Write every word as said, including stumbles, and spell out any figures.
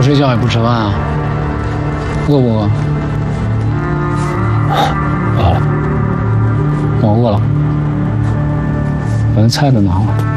睡觉也不吃饭啊？饿不饿？饿了。我饿了。我的菜都拿了。